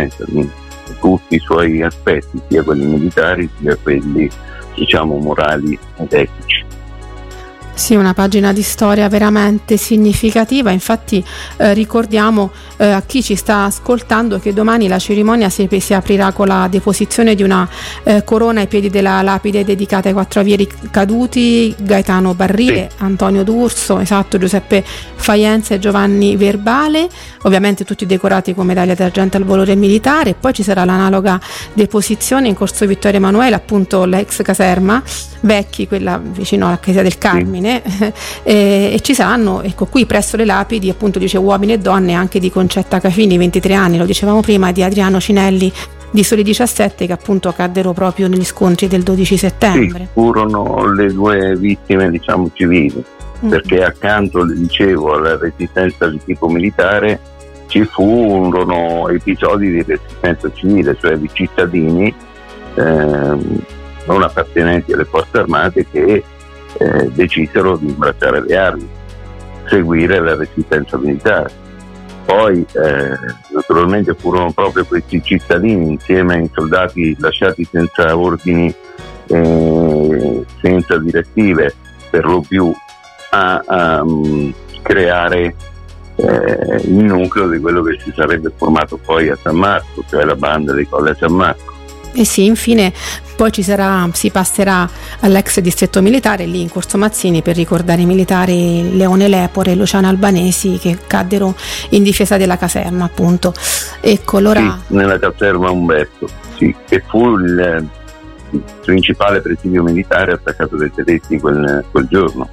Resistenza in tutti i suoi aspetti, sia quelli militari sia quelli, diciamo, morali ed etici. Sì, una pagina di storia veramente significativa. Infatti ricordiamo a chi ci sta ascoltando che domani la cerimonia si aprirà con la deposizione di una corona ai piedi della lapide dedicata ai 4 avieri caduti: Gaetano Barrile, sì, Antonio D'Urso, Giuseppe Faienza e Giovanni Verbale, ovviamente tutti decorati con medaglia d'argento al valore militare. E poi ci sarà l'analoga deposizione in corso Vittorio Emanuele, appunto l'ex caserma Vecchi, quella vicino alla Chiesa del Carmine. E ci saranno, ecco, qui presso le lapidi, appunto, dice uomini e donne anche di Concetta Cafini, 23 anni, lo dicevamo prima, di Adriano Cinelli di soli 17, che appunto caddero proprio negli scontri del 12 settembre. Sì, furono le 2 vittime, diciamo, civili, perché accanto, le dicevo, alla resistenza di tipo militare ci furono episodi di resistenza civile, cioè di cittadini non appartenenti alle forze armate che decisero di imbracciare le armi, seguire la resistenza militare. Poi naturalmente furono proprio questi cittadini, insieme ai soldati lasciati senza ordini, senza direttive, per lo più a creare il nucleo di quello che si sarebbe formato poi a San Marco, cioè la banda dei Colle San Marco. E sì, infine poi si passerà all'ex distretto militare lì in Corso Mazzini per ricordare i militari Leone Lepore e Luciano Albanesi che caddero in difesa della caserma, appunto. Ecco, allora... Sì, nella caserma Umberto, sì, che fu il principale presidio militare attaccato dai tedeschi quel giorno.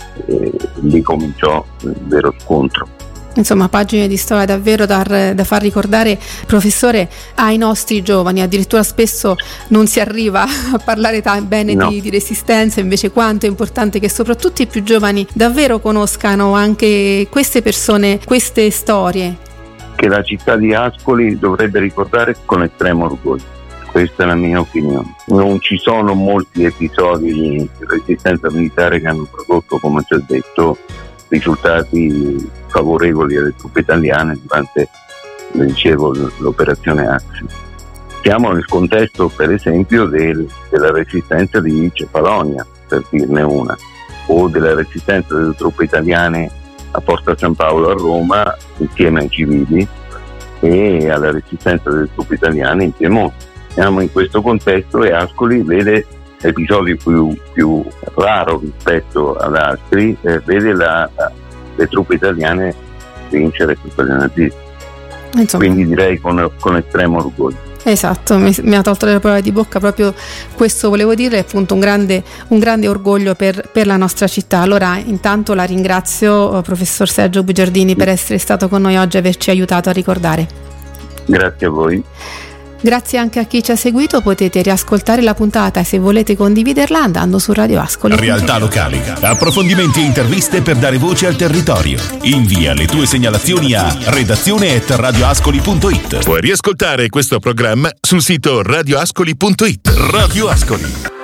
Lì cominciò il vero scontro. Insomma, pagine di storia davvero da far ricordare, professore, ai nostri giovani. Addirittura spesso non si arriva a parlare bene di resistenza, invece quanto è importante che soprattutto i più giovani davvero conoscano anche queste persone, queste storie. Che la città di Ascoli dovrebbe ricordare con estremo orgoglio. Questa è la mia opinione. Non ci sono molti episodi di resistenza militare che hanno prodotto, come ci ho detto, risultati favorevoli alle truppe italiane durante, dicevo, l'operazione Axis. Siamo nel contesto, per esempio, della resistenza di Cefalonia, per dirne una, o della resistenza delle truppe italiane a Porta San Paolo a Roma insieme ai civili, e alla resistenza delle truppe italiane in Piemonte. Siamo in questo contesto e Ascoli vede episodio più raro rispetto ad altri, vede le truppe italiane vincere su quelle nazisti. Quindi direi con estremo orgoglio. Esatto, mi ha tolto le parole di bocca, proprio questo volevo dire, appunto un grande orgoglio per la nostra città. Allora intanto la ringrazio, professor Sergio Bugiardini, per essere stato con noi oggi e averci aiutato a ricordare. Grazie a voi. Grazie anche a chi ci ha seguito, potete riascoltare la puntata e se volete condividerla andando su Radio Ascoli. Realtà locali, approfondimenti e interviste per dare voce al territorio. Invia le tue segnalazioni a redazione@radioascoli.it. Puoi riascoltare questo programma sul sito radioascoli.it. Radio Ascoli.